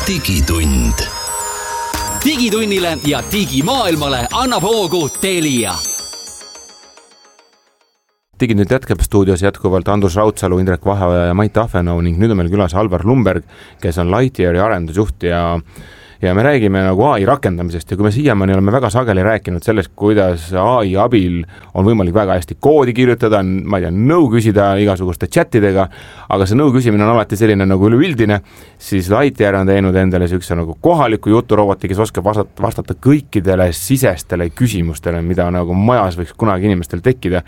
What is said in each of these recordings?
digitund. Digitunnile ja digimaailmale annab hoogu Telia. Digitund jätkab stuudios jätkuvalt Andrus Raudsalu, Indrek Vaheoja ja Mait Ahvenau ning nüüd on meil külas Alvar Lumberg, kes on Lightyeari arendusjuht ja me räägime nagu AI rakendamisest ja kui me siiamaani oleme väga sageli rääkinud sellest, kuidas AI abil on võimalik väga hästi koodi kirjutada, nõu küsida igasuguste chatidega, aga see nõu küsimine on alati selline nagu üleüldine, siis Lightyear on teinud endale sellise nagu kohaliku juturoboti, kes oskab vastata kõikidele sisestele küsimustele, mida nagu majas võiks kunagi inimestel tekkida.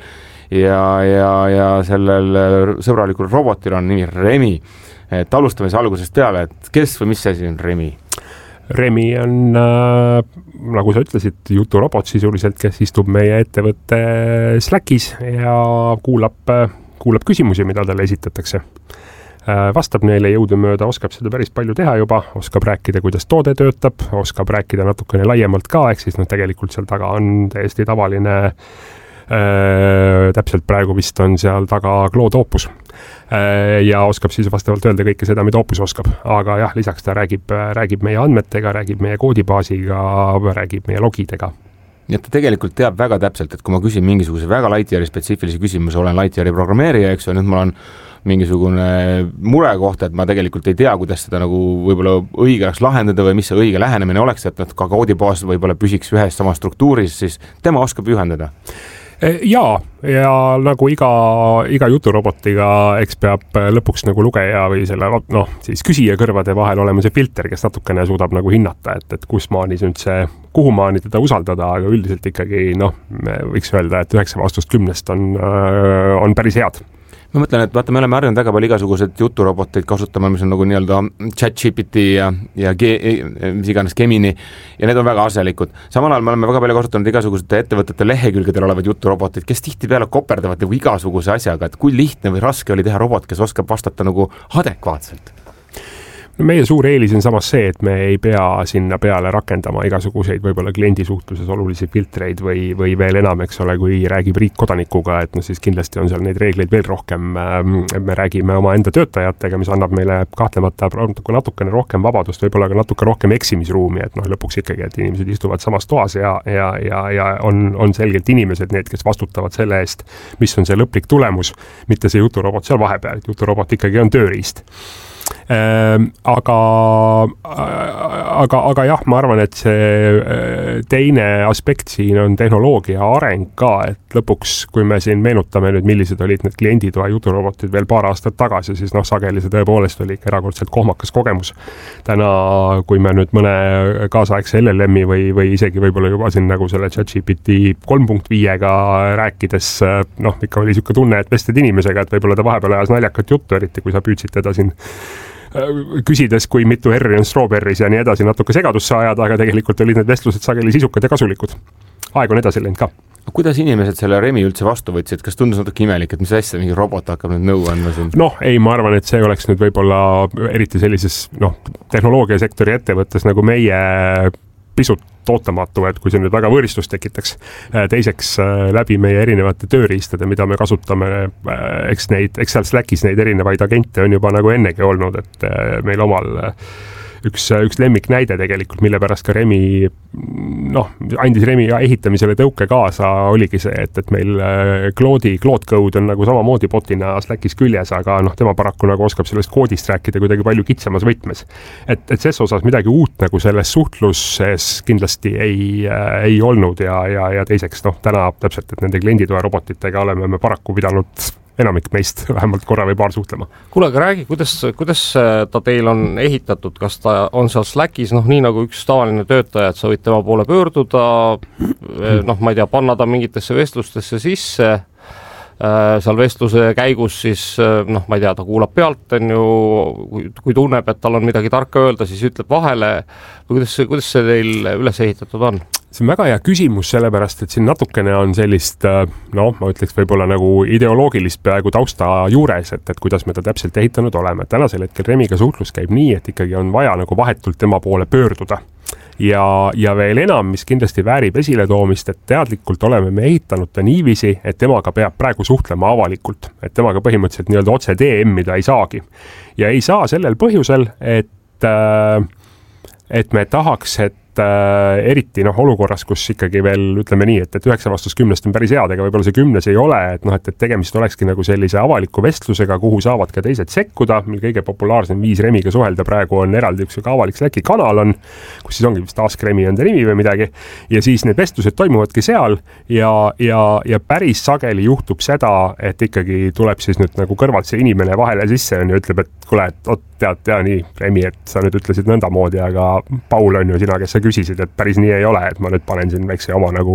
Ja sellel sõbralikul robotil on nimi Remi. Et alustame algusest peale, et kes või mis asi on Remi? Remi on, nagu sa ütlesid, juturobot sisuliselt, kes istub meie ettevõtte Slackis ja kuulab küsimusi, mida talle esitatakse. Vastab neile jõudumööda, oskab seda päris palju teha juba, oskab rääkida, kuidas toode töötab, oskab rääkida natukene laiemalt ka, ehk siis tegelikult seal taga on täiesti tavaline, täpselt praegu vist on seal taga Claude Opus ja oskab siis vastavalt öelda kõike seda, mida Opus oskab, aga jah, lisaks ta räägib meie andmetega, räägib meie koodibaasiga, räägib meie logidega. Nii et ta tegelikult teab väga täpselt, et kui ma küsin mingisuguse väga Lightyeari spetsiifilise küsimuse, olen Lightyeari programmeerija, eks ju, nüüd mul on mingisugune mure kohta, et ma tegelikult ei tea, kuidas seda nagu võib-olla õige oleks lahendada või mis see õige lähenemine oleks, et ka koodibaas võib-olla püsiks ühes sama struktuuris, siis tema oskab ühendada. Ja nagu iga juturobotiga eks peab lõpuks nagu lugeja või selle siis küsija kõrvade vahel olema see filter, kes natukene suudab nagu hinnata, et kus maani kuhu maani teda usaldada, aga üldiselt ikkagi võiks öelda, et 9 vastust 10 on päris head. Ma mõtlen, et vaata, me oleme harjunud väga palju igasugused juturoboteid kasutama, mis on nagu nii-öelda ChatGPT ja mis iganes Gemini ja need on väga asjalikud. Samal ajal me oleme väga palju kasutanud igasugused ettevõtete lehekülgedel olevad juturobotid, kes tihtipeale koperdavad nagu igasuguse asjaga, et kui lihtne või raske oli teha robot, kes oskab vastata nagu adekvaatselt. Meie suur eelis on samas see, et me ei pea sinna peale rakendama igasuguseid võib-olla kliendisuhtluses olulisi filtreid või veel enam, eks ole, kui räägib riik kodanikuga, et siis kindlasti on seal neid reegleid veel rohkem. Me räägime oma enda töötajatega, mis annab meile kahtlemata natukene rohkem vabadust, võib-olla ka natuke rohkem eksimisruumi, et lõpuks ikkagi, et inimesed istuvad samas toas ja on selgelt inimesed need, kes vastutavad selle eest, mis on see lõplik tulemus, mitte see juturobot seal vahepeal, et juturobot ikkagi on tööriist. Aga jah, ma arvan, et see teine aspekt siin on tehnoloogia areng ka, et lõpuks, kui me siin meenutame nüüd, millised olid need klienditoa juturobotid veel paar aastat tagasi, siis sageli see tõepoolest oli erakordselt kohmakas kogemus. Täna, kui me nüüd mõne kaasaegse LLM-i või isegi võib-olla juba siin nagu selle ChatGPT 3.5-ga rääkides, ikka oli siuke tunne, et vestled inimesega, et võib-olla ta vahepeal ajas naljakat juttu, eriti kui sa püüdsid teda siin küsides, kui mitu R on strawberries ja nii edasi natuke segadusse ajada, aga tegelikult olid need vestlused sageli sisukad ja kasulikud. Aeg on edasi läinud ka. Kuidas inimesed selle Remi üldse vastu võtsid? Kas tundus natuke imelik, et mis asja mingi robot hakkab nüüd nõu andma siin? Ei, ma arvan, et see oleks nüüd võib-olla eriti sellises tehnoloogiasektori ettevõttes nagu meie pisut ootamatu, et kui see nüüd väga võõristust tekitaks. Teiseks läbi meie erinevate tööriistade, mida me kasutame, eks seal Slackis neid erinevaid agente on juba nagu ennegi olnud, et meil omal üks lemmik näide tegelikult, mille pärast ka Remi, andis Remi ehitamisele tõuke kaasa, oligi see, et meil Claude Code on nagu samamoodi botina Slackis küljes, aga tema paraku nagu oskab sellest koodist rääkida kuidagi palju kitsamas võtmes. Et ses osas midagi uut nagu selles suhtluses kindlasti ei olnud ja teiseks, täna täpselt, et nende klienditoa robotitega oleme me paraku pidanud enamik meist vähemalt korra või paar suhtlema. Kuule, aga räägi, kuidas ta teil on ehitatud, kas ta on seal Slackis, nii nagu üks tavaline töötaja, et sa võid tema poole pöörduda, ma ei tea, panna ta mingitesse vestlustesse sisse, seal vestluse käigus siis, ma ei tea, ta kuulab pealt, on ju, kui tunneb, et tal on midagi tarka öelda, siis ütleb vahele, või kuidas see teil üles ehitatud on? See on väga hea küsimus, sellepärast, et siin natukene on sellist, ma ütleks võib-olla nagu ideoloogilist peaaegu tausta juures, et kuidas me ta täpselt ehitanud oleme. Tänasel hetkel Remiga suhtlus käib nii, et ikkagi on vaja nagu vahetult tema poole pöörduda. Ja veel enam, mis kindlasti väärib esile toomist, et teadlikult oleme me ehitanud ta niiviisi, et temaga peab praegu suhtlema avalikult. Et temaga põhimõtteliselt nii-öelda otse DM-ida ei saagi. Ja ei saa sellel põhjusel, et et me tahaks, et eriti olukorras, kus ikkagi veel ütleme nii, et 9 vastus 10 on päris head, ega võib-olla see 10 ei ole, et tegemist olekski nagu sellise avaliku vestlusega, kuhu saavad ka teised sekkuda, mil kõige populaarsem viis Remiga suhelda praegu on eraldi üks avalik Slacki kanal on, kus siis ongi vist Ask Remi on ta nimi või midagi, ja siis need vestlused toimuvadki seal ja päris sageli juhtub seda, et ikkagi tuleb siis nüüd nagu kõrvalt see inimene vahele sisse ja ütleb, et kuule, et tead nii, Remi, et sa nüüd ütlesid nõndamoodi, aga Paul on ju sina, kes sa küsisid, et päris nii ei ole, et ma nüüd panen siin väikse oma nagu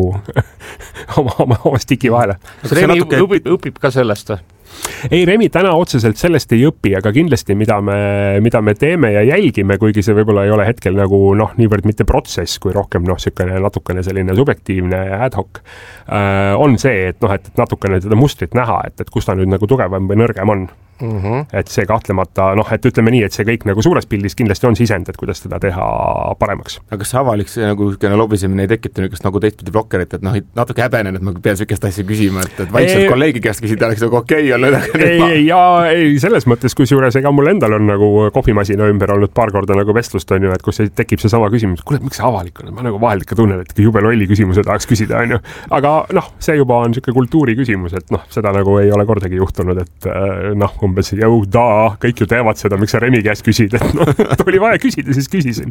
oma stiki vahele. Kas Remi õpib ka sellest või? Ei, Remi täna otseselt sellest ei õpi, aga kindlasti mida me teeme ja jälgime, kuigi see võib-olla ei ole hetkel nagu niivõrd mitte protsess, kui rohkem natukene selline subjektiivne ad hoc, on see, et natukene seda mustrit näha, et kus ta nüüd nagu tugevam või nõrgem on. Et see kahtlemata, et ütleme nii, et see kõik nagu suures pildis kindlasti on sisend, et kuidas teda teha paremaks. Aga kas avalik see nagu lobisemine ei tekita niisugust nagu teistpidi blokkerit, et natuke häbenen, et ma pean niisugust asja küsima, et vaikselt kolleegi käest küsida oleks nagu okei olla. Ei, selles mõttes, kusjuures ega mul endal on nagu kohvimasina ümber olnud paar korda nagu vestlust on ju, et kus tekib see sama küsimus, kuule, miks see avalik on, ma nagu vahel ikka tunnen, et jube lolli küsimuse tahaks küsida, on ju. Aga see juba on niisugune kultuuri küsimus, et seda nagu ei ole kordagi juhtunud, et umbes, kõik ju teevad seda, miks sa Remi käest küsid, et oli vaja küsida, siis küsisin.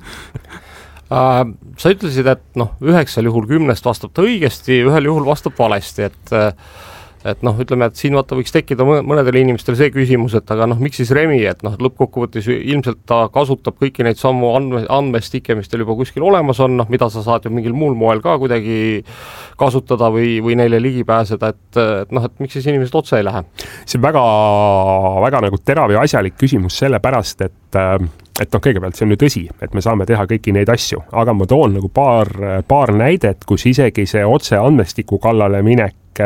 Sa ütlesid, et 9 juhul 10 vastab ta õigesti, 1 juhul vastab valesti, et ütleme, et siin võiks tekkida mõnedele inimestele see küsimus, et aga miks siis Remi, et lõppkokkuvõttes ilmselt ta kasutab kõiki neid sammu andmestikke, mis teil juba kuskil olemas on, mida sa saad ju mingil muul moel ka kuidagi kasutada või neile ligi pääseda, et miks siis inimesed otse ei lähe? See on väga, väga nagu terav ja asjalik küsimus sellepärast, et kõigepealt see on ju tõsi, et me saame teha kõiki neid asju, aga ma toon nagu paar näidet, kus isegi see otse andmestiku kallale minek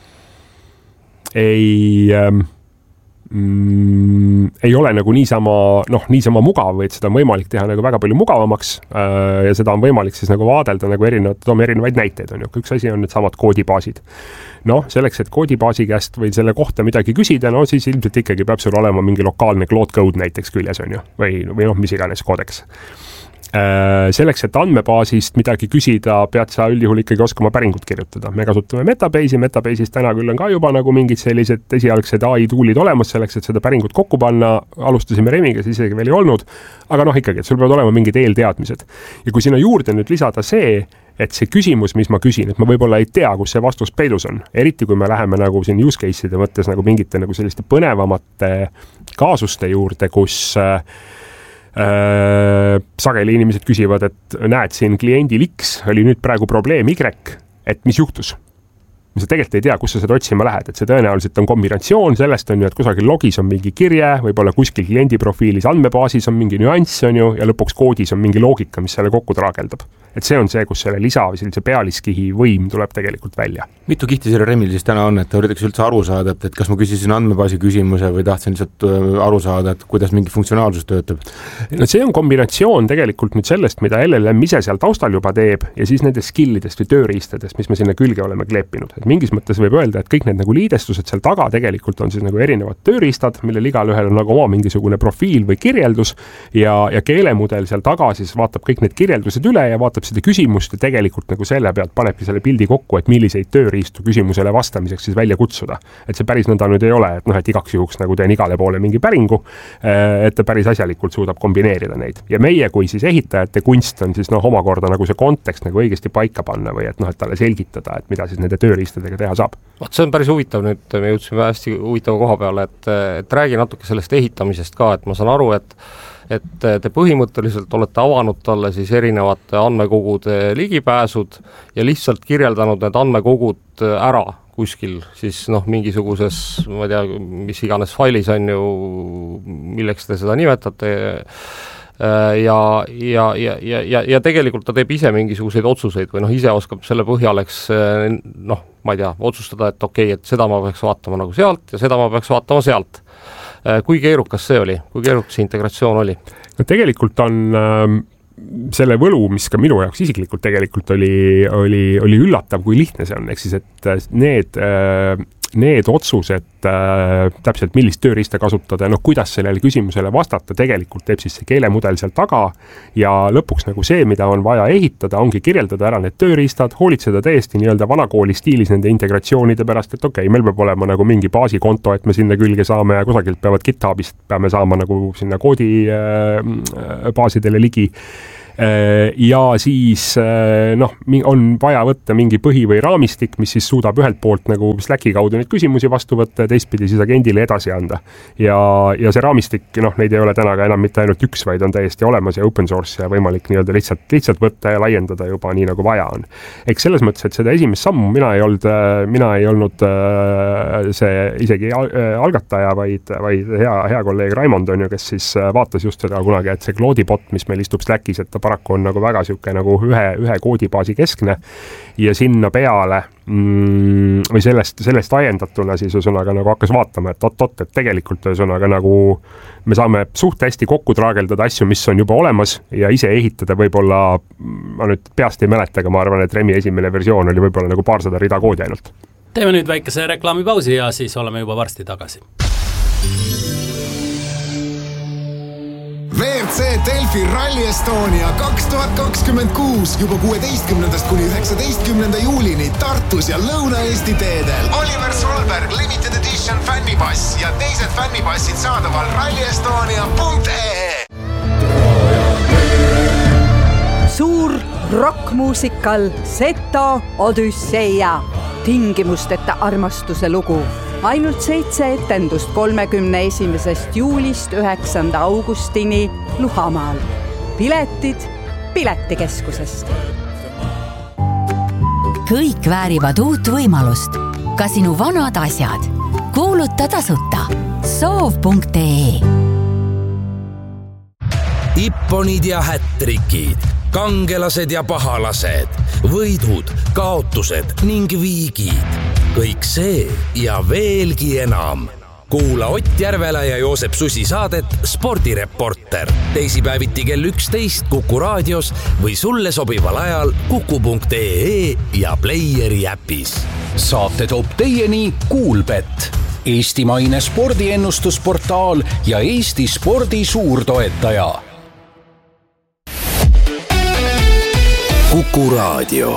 ei ole nagu niisama mugav, et seda on võimalik teha nagu väga palju mugavamaks ja seda on võimalik siis nagu vaadelda nagu erinevaid näiteid on ju. Üks asi on need samad koodibaasid. Selleks, et koodibaasi käest või selle kohta midagi küsida, siis ilmselt ikkagi peab sul olema mingi lokaalne Cloud Code näiteks küljes on ju, või mis iganes koodeks. Selleks, et andmebaasist midagi küsida, pead sa üldjuhul ikkagi oskama päringut kirjutada. Me kasutame Metabase'is täna küll on ka juba nagu mingid sellised esialgsed AI toolid olemas selleks, et seda päringut kokku panna. Alustasime Remiga, siis isegi veel ei olnud, aga ikkagi, et sul peavad olema mingid eelteadmised. Ja kui sinna juurde nüüd lisada see, et see küsimus, mis ma küsin, et ma võib-olla ei tea, kus see vastus peidus on. Eriti kui me läheme nagu siin use case'ide mõttes nagu mingite nagu selliste põnevamate kaasuste juurde, kus sageli inimesed küsivad, et näed siin kliendil X oli nüüd praegu probleem Y, et mis juhtus? Sa tegelikult ei tea, kus sa seda otsima lähed, et see tõenäoliselt on kombinatsioon sellest on ju, et kusagil logis on mingi kirje, võib-olla kuskil kliendi profiilis andmebaasis on mingi nüanss on ju, ja lõpuks koodis on mingi loogika, mis selle kokku traageldab. Et see on see, kus selle lisa või sellise pealiskihi võim tuleb tegelikult välja. Mitu kihti selle Remil siis täna on, et ta üritaks üldse aru saada, et kas ma küsisin andmebaasi küsimuse või tahtsin lihtsalt aru saada, et kuidas mingi funktsionaalsus töötab? See on kombinatsioon tegelikult nüüd sellest, mida LLM ise seal taustal juba teeb ja siis nendest skillidest või tööriistadest, mis me sinna külge oleme kleepinud. Et mingis mõttes võib öelda, et kõik need nagu liidestused seal taga tegelikult on siis nagu erinevad tööriistad, millel igal ühel on nagu oma mingisugune profiil või kirjeldus ja keelemudel seal taga siis vaatab kõik need kirjeldused üle ja vaatab seda küsimust ja tegelikult nagu selle pealt panebki selle pildi kokku, et milliseid tööriistu küsimusele vastamiseks siis välja kutsuda. Et see päris nõnda nüüd ei ole, et et igaks juhuks nagu teen igale poole mingi päringu, et ta päris asjalikult suudab kombineerida neid. Ja meie kui siis ehitajate kunst on siis omakorda nagu see kontekst nagu õigesti paika panna või et talle selgitada, et mida siis nende tööriistadega teha saab. See on päris huvitav nüüd, me jõudsime hästi huvitava koha peale, et räägi natuke sellest ehitamisest ka, et ma saan aru, et te põhimõtteliselt olete avanud talle siis erinevate andmekogude ligipääsud ja lihtsalt kirjeldanud need andmekogud ära kuskil siis mingisuguses, ma ei tea, mis iganes failis on ju, milleks te seda nimetate ja tegelikult ta teeb ise mingisuguseid otsuseid või ise oskab selle põhjal, eks ma ei tea, otsustada, et okei, et seda ma peaks vaatama nagu sealt ja seda ma peaks vaatama sealt. Kui keerukas see oli? Kui keerukas see integratsioon oli? Tegelikult on selle võlu, mis ka minu jaoks isiklikult tegelikult oli üllatav, kui lihtne see on. Ehk siis, et need need otsused, täpselt millist tööriista kasutada ja kuidas sellele küsimusele vastata, tegelikult teeb siis see keelemudel seal taga ja lõpuks nagu see, mida on vaja ehitada, ongi kirjeldada ära need tööriistad, hoolitseda täiesti nii-öelda vanakooli stiilis nende integratsioonide pärast, et okei, meil peab olema nagu mingi baasikonto, et me sinna külge saame ja kusagilt peavad GitHubist peame saama nagu sinna koodi baasidele ligi. Ja siis on vaja võtta mingi põhi või raamistik, mis siis suudab ühelt poolt nagu Slacki kaudu neid küsimusi vastu võtta ja teistpidi siis agendile edasi anda. Ja see raamistik, neid ei ole täna ka enam mitte ainult üks, vaid on täiesti olemas ja open source ja võimalik nii-öelda lihtsalt võtta ja laiendada juba nii nagu vaja on. Eks selles mõttes, et seda esimest sammu mina ei olnud see isegi algataja, vaid hea kolleeg Raimond on ju, kes siis vaatas just seda kunagi, et see Cloudibot, mis meil istub Slackis, et paraku on nagu väga siuke nagu ühe koodibaasi keskne ja sinna peale või sellest ajendatuna siis ühesõnaga nagu hakkas vaatama, et et tegelikult ühesõnaga nagu me saame suht hästi kokku traageldada asju, mis on juba olemas ja ise ehitada võib-olla, ma nüüd peast ei mäleta, aga ma arvan, et Remi esimene versioon oli võib-olla nagu 200 rida koodi ainult. Teeme nüüd väikese reklaamipausi ja siis oleme juba varsti tagasi. WRC Delfi Rally Estonia 2026 juba 16. kuni 19. juulini Tartus ja Lõuna-Eesti teedel. Oliver Solberg Limited Edition fännipass ja teised fännipassid saadaval rallyestonia.ee. Suur rockmuusikal Seto Odüsseia. Tingimusteta armastuse lugu. Ainult 7 etendust 31. juulist 9. augustini Luhamaal. Piletid Piletikeskusest. Kõik väärivad uut võimalust. Ka sinu vanad asjad. Kuuluta tasuta. Soov.ee. Ipponid ja hättrikid, kangelased ja pahalased, võidud, kaotused ning viigid. Kõik see ja veelgi enam. Kuula Ott Järvela ja Joosep Susi saadet Spordireporter. Teisipäeviti kell 11 Kuku raadios või sulle sobival ajal kuku.ee ja Playeri äpis. Saate toob teieni Kuulbet, eestimaine spordiennustusportaal ja Eesti spordi suurtoetaja. Kuku raadio.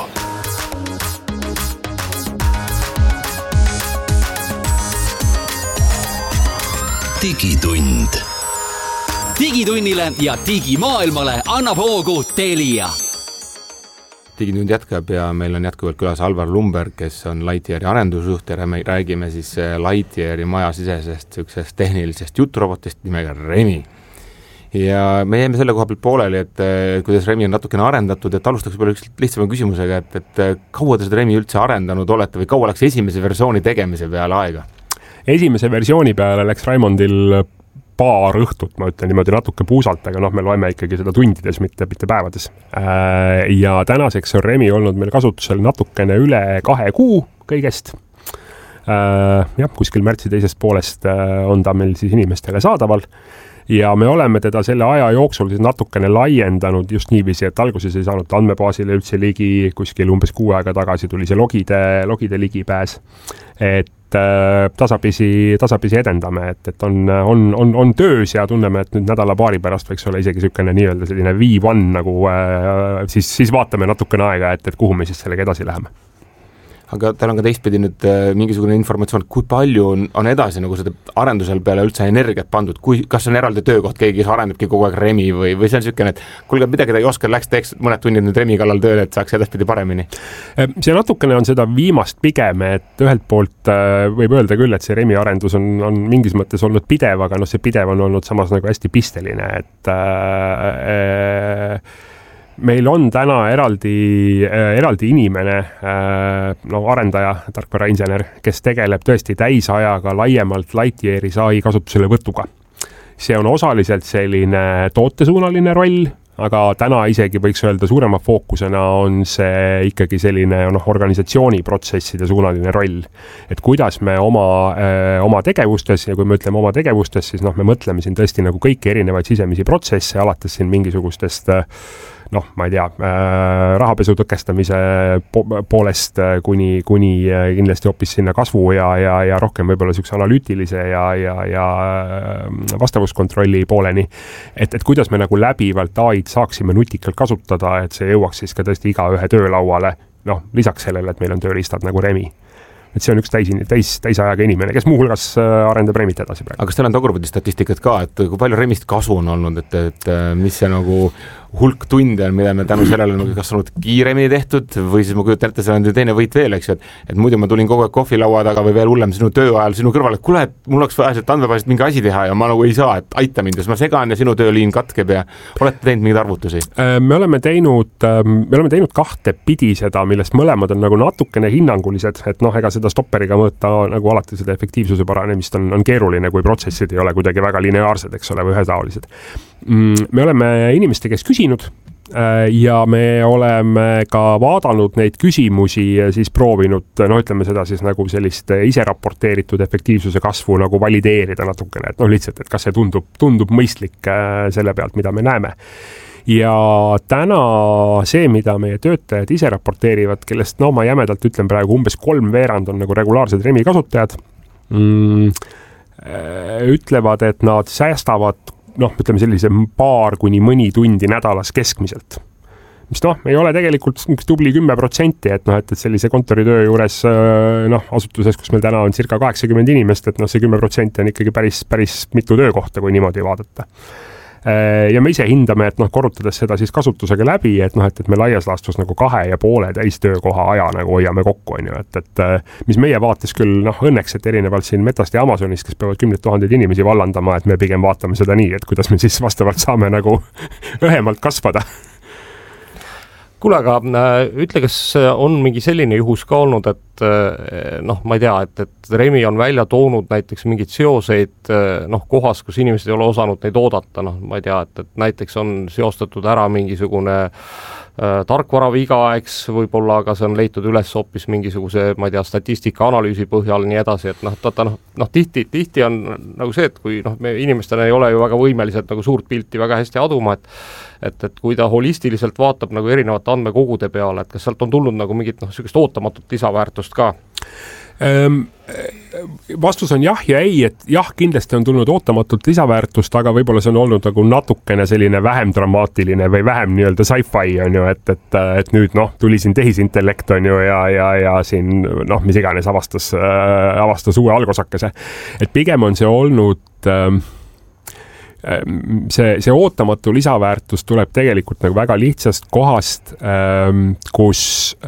Digitund. Digitunnile ja digimaailmale annab hoogu Telia. Digitund jätkab ja meil on jätkuvalt külas Alvar Lumberg, kes on Lightyeari arendusjuht ja me räägime siis Lightyeari majasisesest tehnilisest juturobotist nimega Remi. Ja me jäime selle koha pealt pooleli, et kuidas Remi on natukene arendatud, et alustaks võib-olla üks lihtsama küsimusega, et kaua te seda Remi üldse arendanud olete või kaua läks esimese versiooni tegemise peale aega? Esimese versiooni peale läks Raimondil paar õhtut, ma ütlen niimoodi natuke puusalt, aga me loeme ikkagi seda tundides, mitte päevades. Ja tänaseks on Remi olnud meil kasutusel natukene üle 2 kuu kõigest. Kuskil märtsi teisest poolest on ta meil siis inimestele saadaval. Ja me oleme teda selle aja jooksul siis natukene laiendanud just niiviisi, et alguses ei saanud andmebaasile üldse ligi, kuskil umbes 6 aega tagasi tuli see logide ligipääs, et tasapisi edendame, et on töös ja tunneme, et nüüd nädala-paari pärast võiks olla isegi selline nii-öelda selline V1 nagu siis vaatame natukene aega, et kuhu me siis sellega edasi läheme. Aga tal on ka teistpidi nüüd mingisugune informatsioon, kui palju on edasi nagu seda arendusel peale üldse energiat pandud, kas on eraldi töökoht, keegi arendabki kogu aeg Remi või see on selline, et kuulge, midagi ta ei oska, teeks mõned tunnid nüüd Remi kallal tööle, et saaks edaspidi paremini? See natukene on seda viimast pigem, et ühelt poolt võib öelda küll, et see Remi arendus on mingis mõttes olnud pidev, aga see pidev on olnud samas nagu hästi pisteline, et meil on täna eraldi inimene, arendaja, tarkvarainsener, kes tegeleb tõesti täisajaga laiemalt Lightyeari sai kasutusele võtuga. See on osaliselt selline tootesuunaline roll, aga täna isegi võiks öelda suurema fookusena on see ikkagi selline organisatsiooniprotsesside suunaline roll. Et kuidas me oma tegevustes, ja kui me ütleme oma tegevustes, siis me mõtleme siin tõesti nagu kõiki erinevaid sisemisi protsesse, alates siin mingisugustest noh, ma ei tea, rahapesu tõkestamise poolest kuni kindlasti hoopis sinna kasvu ja rohkem võib-olla niisuguse analüütilise ja vastavuskontrolli pooleni, et kuidas me nagu läbivalt AI-d saaksime nutikalt kasutada, et see jõuaks siis ka tõesti igaühe töölauale, noh, lisaks sellele, et meil on tööriistad nagu Remi. Et see on üks täisajaga inimene, kes muuhulgas arendab Remit edasi praegu. Aga kas teil on tagurpidi statistikat ka, et kui palju Remist kasu on olnud, et mis see nagu hulk tunde on, mida me tänu sellele nagu kas olnud kiiremini tehtud või siis ma kujutan ette, see on teine võit veel, eks ju, et muidu ma tulin kogu aeg kohvilaua taga või veel hullem sinu töö ajal sinu kõrval, et kuule, et mul oleks vaja sealt andmebaasist mingi asi teha ja ma nagu ei saa, et aita mind, siis ma segan ja sinu tööliin katkeb ja olete teinud mingeid arvutusi? Me oleme teinud kahte pidi seda, millest mõlemad on nagu natukene hinnangulised, et noh, ega seda stopperiga mõõta nagu alati seda efektiivsuse paranemist on keeruline, kui protsessid ei ole kuidagi väga lineaarsed, eks ole, või ühetaolised. Me oleme inimeste kes küsinud ja me oleme ka vaadanud neid küsimusi ja siis proovinud, no ütleme seda siis nagu sellist ise raporteeritud efektiivsuse kasvu nagu valideerida natukene, et noh lihtsalt, et kas see tundub mõistlik selle pealt, mida me näeme. Ja täna see, mida meie töötajad ise raporteerivad, kellest no ma jämedalt ütlen praegu umbes 3/4 on nagu regulaarsed Remi kasutajad, ütlevad, et nad säästavad noh, ütleme sellise paar kuni mõni tundi nädalas keskmiselt. Mis noh, ei ole tegelikult tubli 10%, et noh, et sellise kontoritöö juures noh, asutuses, kus meil täna on circa 80 inimest, et noh, see 10% on ikkagi päris mitu töökohta, kui niimoodi vaadata. Ja me ise hindame, et noh, korrutades seda siis kasutusega läbi, et noh, et me laias laastus nagu 2,5 täistöökoha aja nagu hoiame kokku, on ju, et mis meie vaates küll noh, õnneks, et erinevalt siin Metast ja Amazonist, kes peavad 10 000 inimesi vallandama, et me pigem vaatame seda nii, et kuidas me siis vastavalt saame nagu õhemalt kasvada. Kuule, aga ütle, kas on mingi selline juhus ka olnud, et noh, ma ei tea, et Remi on välja toonud näiteks mingid seoseid noh, kohas, kus inimesed ei ole osanud neid oodata, noh, ma ei tea, et näiteks on seostatud ära mingisugune tarkvara viga, eks võib-olla, aga see on leitud üles hoopis mingisuguse, ma ei tea, statistika analüüsi põhjal nii edasi, et noh, tihti on nagu see, et kui noh, me inimestena ei ole ju väga võimelised nagu suurt pilti väga hästi aduma, et kui ta holistiliselt vaatab nagu erinevate andmekogude peale, et kas sealt on tulnud nagu mingit noh, sellist ootamatut lisaväärtust ka? Vastus on jah ja ei, et jah, kindlasti on tulnud ootamatult lisaväärtust, aga võib-olla see on olnud nagu natukene selline vähem dramaatiline või vähem nii-öelda sci-fi on ju, et nüüd noh, tuli siin tehisintellekt on ju ja siin noh, mis iganes avastas uue algosakese. Et pigem on see olnud see ootamatu lisaväärtus tuleb tegelikult nagu väga lihtsast kohast, kus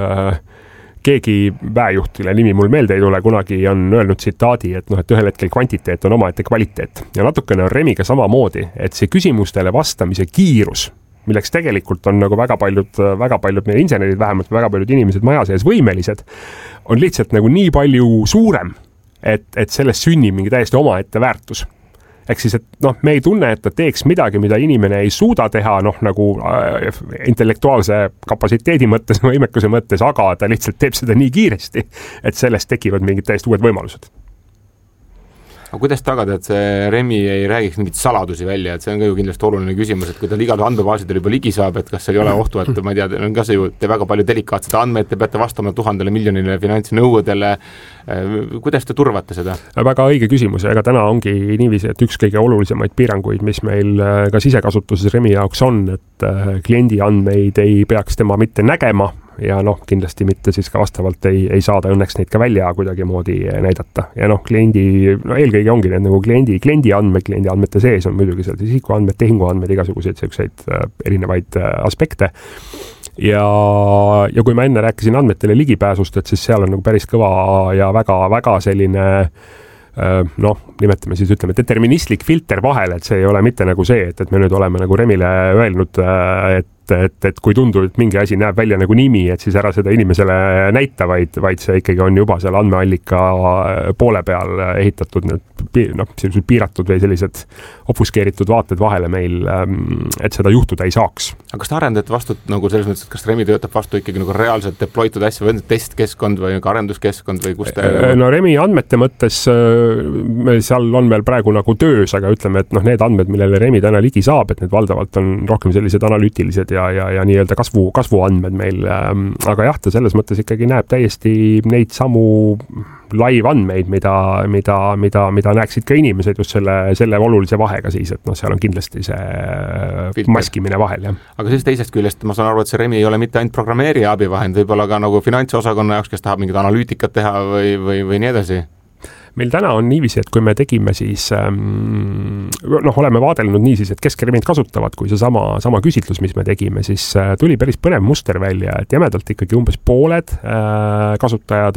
keegi väejuhtile, nimi mul meelde ei tule, kunagi on öelnud tsitaadi, et noh, et ühel hetkel kvantiteet on omaette kvaliteet. Ja natukene on Remiga samamoodi, et see küsimustele vastamise kiirus, milleks tegelikult on nagu väga paljud meie insenerid, vähemalt väga paljud inimesed maja sees võimelised, on lihtsalt nagu nii palju suurem, et sellest sünnib mingi täiesti omaette väärtus. Ehk siis, et noh, me ei tunne, et ta teeks midagi, mida inimene ei suuda teha, noh, nagu intellektuaalse kapatsiteedi mõttes, võimekuse mõttes, aga ta lihtsalt teeb seda nii kiiresti, et sellest tekivad mingid täiesti uued võimalused. Aga kuidas tagada, et see Remi ei räägiks mingit saladusi välja, et see on ka ju kindlasti oluline küsimus, et kui ta igal andmebaasidel juba ligi saab, et kas seal ei ole ohtu, et ma ei tea, on ka see ju, te väga palju delikaatsed andmeid, te peate vastama 1000 miljonile finantsnõuedele, kuidas te turvate seda? Väga õige küsimus, ega täna ongi niiviisi, et üks kõige olulisemaid piiranguid, mis meil ka sisekasutuses Remi jaoks on, et kliendi andmeid ei peaks tema mitte nägema, ja noh, kindlasti mitte siis ka vastavalt ei saada õnneks neid ka välja kuidagi moodi näidata. Ja noh, eelkõige ongi need nagu kliendi andmete sees on muidugi seal isikuandmed, tehinguandmed, igasuguseid selliseid erinevaid aspekte. Ja kui ma enne rääkisin andmetele ligipääsust, et siis seal on nagu päris kõva ja väga selline noh, nimetame siis, ütleme, deterministlik filter vahel, et see ei ole mitte nagu see, et me nüüd oleme nagu Remile öelnud, et kui tundub, et mingi asi näeb välja nagu nimi, et siis ära seda inimesele näita, vaid see ikkagi on juba seal andmeallika poole peal ehitatud noh, sellised piiratud või sellised obfuskeeritud vaated vahele meil, et seda juhtuda ei saaks. Aga kas te arendate vastu nagu selles mõttes, et kas Remi töötab vastu ikkagi nagu reaalselt deploytud asja või testkeskkond või arenduskeskkond või kus te... No Remi andmete mõttes seal on veel praegu nagu töös, aga ütleme, et noh, need andmed, millele Remi täna ligi saab, et need valdavalt on rohkem sellised analüütilised ja nii-öelda kasvuandmed meil, aga jah, ta selles mõttes ikkagi näeb täiesti neid samu live-andmeid, mida näeksid ka inimesed just selle olulise vahega siis, et seal on kindlasti see maskimine vahel, jah. Aga siis teisest küljest ma saan aru, et see Remi ei ole mitte ainult programmeerija abivahend, võib-olla ka nagu finantsosakonna jaoks, kes tahab mingit analüütikat teha või nii edasi? Meil täna on niiviisi, et kui me tegime siis, oleme vaadelnud niisiis, et Remit kasutavad, kui see sama küsitlus, mis me tegime, siis tuli päris põnev muster välja, et jämedalt ikkagi umbes pooled kasutajad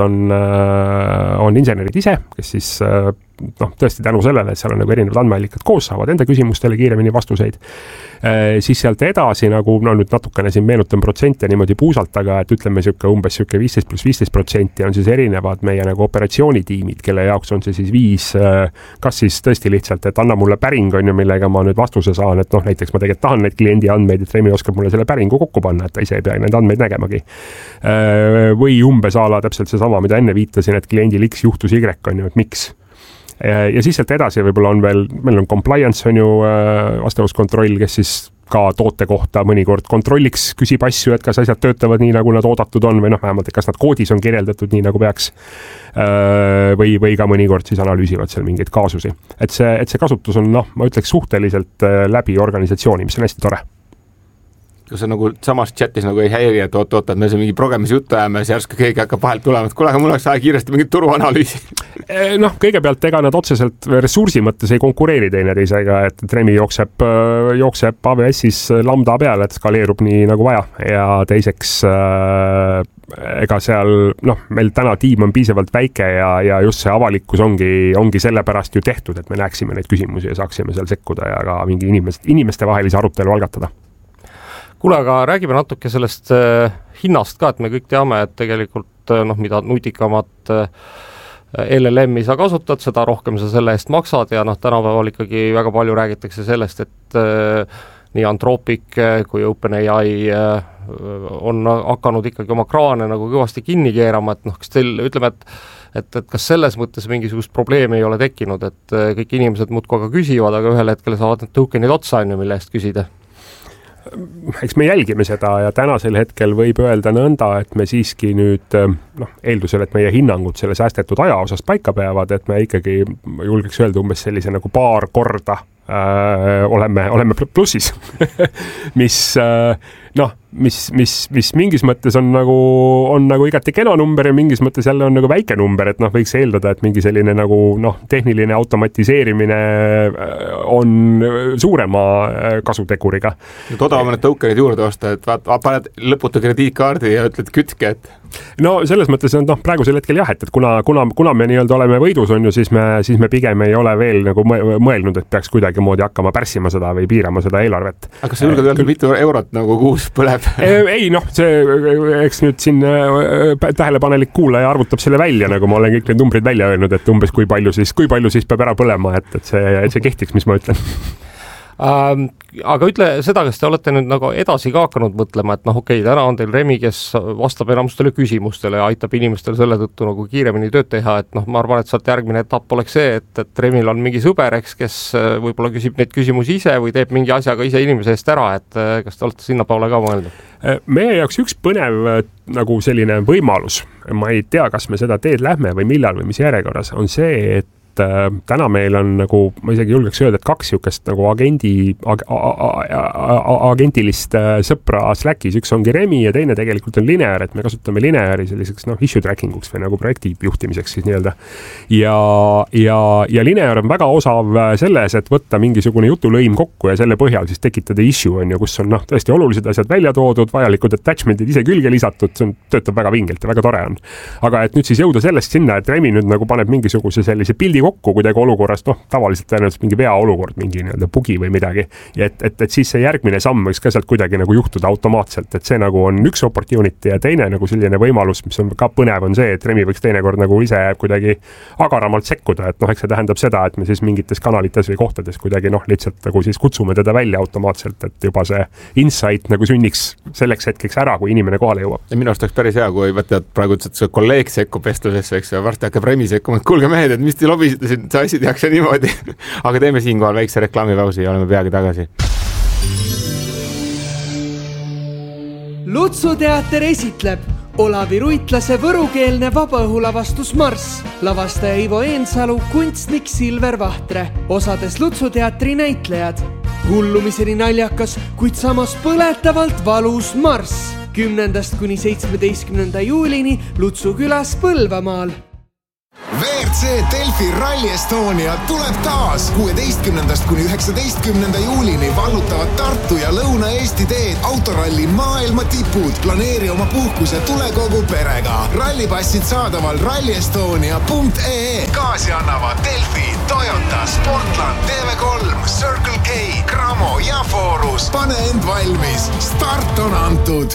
on insenerid ise, kes siis tõesti tänu sellele, et seal on nagu erinevad andmeallikad koos, saavad enda küsimustele kiiremini vastuseid. Siis sealt edasi nagu, nüüd natukene siin meenutan protsente niimoodi puusalt, aga et ütleme umbes 15% on siis erinevad meie nagu operatsioonitiimid, kelle jaoks on see siis 5, kas siis tõesti lihtsalt, et anna mulle päring, on ju, millega ma nüüd vastuse saan, et näiteks ma tegelikult tahan neid kliendi andmeid, et Remi oskab mulle selle päringu kokku panna, et ta ise ei pea neid andmeid nägemagi. Või umbes ala täpselt seesama, mida enne viitasin, et kliendil X juhtus Y, on ju, et miks. Ja siis sealt edasi võib-olla on meil on compliance, on ju, vastavuskontroll, kes siis ka toote kohta mõnikord kontrolliks, küsib asju, et kas asjad töötavad nii, nagu nad oodatud on, või vähemalt, et kas nad koodis on kirjeldatud nii, nagu peaks, või ka mõnikord siis analüüsivad seal mingeid kaasusi. Et see kasutus on, ma ütleks suhteliselt läbi organisatsiooni, mis on hästi tore. Kas see nagu samas chatis nagu ei häiri, et oot, et me see mingi programmis juttu ajame, siis järsku keegi hakkab vahelt tulema, et kuule, aga mul oleks aja kiiresti mingit turuanalüüsi. Kõigepealt ega nad otseselt ressursi mõttes ei konkureeri teineteisega, et Remi jookseb AWS-is lambda peale, et skaleerub nii nagu vaja ja teiseks ega seal, meil täna tiim on piisavalt väike ja just see avalikkus ongi sellepärast ju tehtud, et me näeksime neid küsimusi ja saaksime seal sekkuda ja ka mingi inimeste vahelise arutelu algatada. Kuule, aga räägime natuke sellest hinnast ka, et me kõik teame, et tegelikult mida nutikamat LLM-i sa kasutad, seda rohkem sa selle eest maksad ja tänapäeval ikkagi väga palju räägitakse sellest, et nii Anthropic kui OpenAI on hakanud ikkagi oma kraane nagu kõvasti kinni keerama, et kas teil, ütleme, et kas selles mõttes mingisugust probleemi ei ole tekkinud, et kõik inimesed muudkui aga küsivad, aga ühel hetkel saavad need tokenid otsa, mille eest küsida? Eks me jälgime seda ja tänasel hetkel võib öelda nõnda, et me siiski nüüd eeldusel, et meie hinnangud selle säästetud aja osas paika peavad, et me ikkagi julgeks öelda umbes sellise nagu paar korda oleme plussis mis mingis mõttes on nagu igati kena number ja mingis mõttes jälle on nagu väike number, et võiks eeldada, et mingi selline nagu tehniline automatiseerimine on suurema kasuteguriga. Odavam need tokenid juurde osta, et paned lõputu krediitkaardi ja ütled kütke, et selles mõttes on praegusel hetkel jah, et kuna me nii-öelda oleme võidus, on ju, siis me pigem ei ole veel nagu mõelnud, et peaks kuidagimoodi hakkama pärssima seda või piirama seda eelarvet. Aga kas sa julged öelda, mitu eurot nagu kuus põleb? Ei, eks nüüd siin tähelepanelik kuulaja arvutab selle välja, nagu ma olen kõik need numbrid välja öelnud, et umbes kui palju siis peab ära põlema, et see kehtiks, mis ma ütlen. Aga ütle seda, kas te olete nüüd nagu edasi ka hakanud mõtlema, et okei, täna on teil Remi, kes vastab enamustele küsimustele ja aitab inimestel selle tõttu nagu kiiremini tööd teha, et ma arvan, et sealt järgmine etapp oleks see, et Remil on mingi sõber, kes võib-olla küsib neid küsimusi ise või teeb mingi asjaga ise inimese eest ära, et kas te olete sinna poole ka mõelnud? Meie jaoks üks põnev nagu selline võimalus, ma ei tea, kas me seda teed lähme või millal või mis järjekorras, on see, et täna meil on nagu, ma isegi julgeks öelda, et 2 niisugust nagu agentilist sõpra Slackis, üks ongi Remi ja teine tegelikult on Linear, et me kasutame Lineari selliseks issue tracking uks või nagu projekti juhtimiseks siis nii-öelda. Ja Linear on väga osav selles, et võtta mingisugune jutulõim kokku ja selle põhjal siis tekitada issue, on ju, kus on tõesti olulised asjad välja toodud, vajalikud attachmentid ise külge lisatud, see töötab väga vingelt ja väga tore on. Aga et nüüd siis jõuda sellest sinna, et Remi nüüd nagu paneb mingisuguse sellise pildi kokku kuidagi olukorrast, tavaliselt tõenäoliselt mingi vea olukord, mingi nii-öelda bugi või midagi. Ja et siis see järgmine samm võiks ka sealt kuidagi nagu juhtuda automaatselt, et see nagu on üks opportunity ja teine nagu selline võimalus, mis on ka põnev, on see, et Remi võiks teinekord nagu ise kuidagi agaramalt sekkuda, et eks see tähendab seda, et me siis mingites kanalites või kohtades kuidagi lihtsalt nagu siis kutsume teda välja automaatselt, et juba see insight nagu sünniks selleks hetkeks ära, kui inimene kohale jõuab. Ja minu arust oleks päris hea, kui võtad praegu see kolleeg sekkub vestlusesse, eks, ja varsti hakkab Remi sekkuma, et kuulge mehed, et mis te lobisite siin, see asi tehakse niimoodi. Aga teeme siinkohal väikse reklaamipausi ja oleme peagi tagasi. Lutsuteater esitleb Olavi Ruitlase võrukeelne vabaõhulavastus Marss, lavastaja Ivo Eensalu, kunstnik Silver Vahtre, osades Lutsuteatri näitlejad. Hullumiseni naljakas, kuid samas põletavalt valus Marss 10. kuni 17. juulini Lutsu külas Põlvamaal. WRC Delfi Rally Estonia tuleb taas 16. kuni 19. juulini vallutavad Tartu ja Lõuna-Eesti teed autoralli maailma tipud. Planeeri oma puhkus ja tule kogu perega. Rallipassid saadaval rallyestonia.ee. Kaasi annavad Delfi, Toyota, Sportland, TV3, Circle K, Cramo ja Forus. Pane end valmis. Start on antud.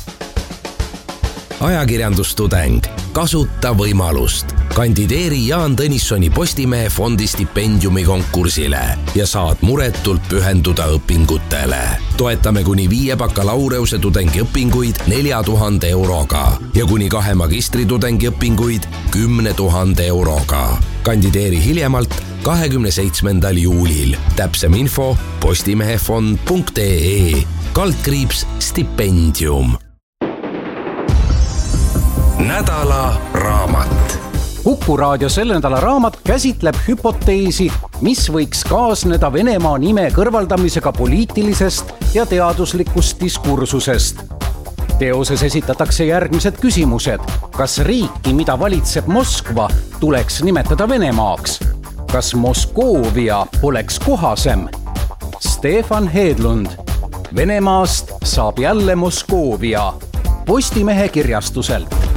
Ajakirjandustudeng. Kasuta võimalust. Kandideeri Jaan Tõnissoni Postimehe fondi stipendiumi konkursile ja saad muretult pühenduda õpingutele. Toetame kuni 5 bakalaureuse tudengi õpinguid 4000 euroga ja kuni 2 magistritudengi õpinguid 10 000 euroga. Kandideeri hiljemalt 27. juulil. Täpsem info postimehefond.ee /stipendium. Nädala raamat. Kuku raadio selle nädala raamat käsitleb hüpoteesi, mis võiks kaasneda Venemaa nime kõrvaldamisega poliitilisest ja teaduslikust diskursusest. Teoses esitatakse järgmised küsimused. Kas riiki, mida valitseb Moskva, tuleks nimetada Venemaaks? Kas Moskoovia oleks kohasem? Stefan Hedlund. Venemaast saab jälle Moskoovia. Postimehe kirjastuselt.